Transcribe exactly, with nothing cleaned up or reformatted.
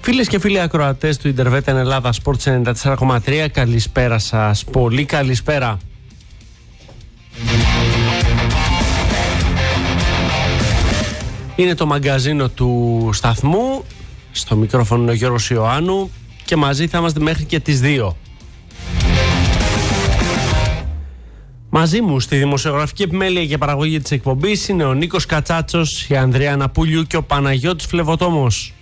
Φίλες και φίλοι ακροατές του Ιντερβέτα Ελλάδα Sports ενενήντα τέσσερα κόμμα τρία, καλησπέρα σας. Πολύ καλησπέρα. Είναι το μαγκαζίνο του σταθμού. Στο μικρόφωνο είναι ο Γιώργος Ιωάννου και μαζί θα είμαστε μέχρι και τις δύο. Μαζί μου στη δημοσιογραφική επιμέλεια και παραγωγή της εκπομπής είναι ο Νίκος Κατσάτσος, η Ανδρέα Ναπούλιου και ο Παναγιώτης Φλεβοτόμος.